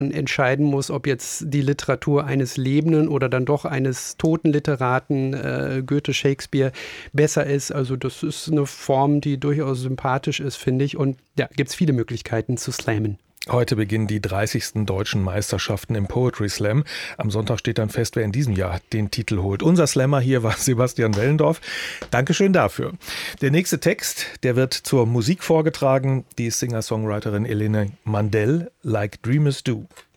entscheiden muss, ob jetzt die Literatur eines lebenden oder dann doch eines toten Literaten, Goethe, Shakespeare, besser ist. Also das ist eine Form, die durchaus sympathisch ist, finde ich. Und ja, gibt es viele Möglichkeiten zu slammen. Heute beginnen die 30. deutschen Meisterschaften im Poetry Slam. Am Sonntag steht dann fest, wer in diesem Jahr den Titel holt. Unser Slammer hier war Sebastian Wellendorf. Dankeschön dafür. Der nächste Text, der wird zur Musik vorgetragen. Die Singer-Songwriterin Helene Mandel, Like Dreamers Do.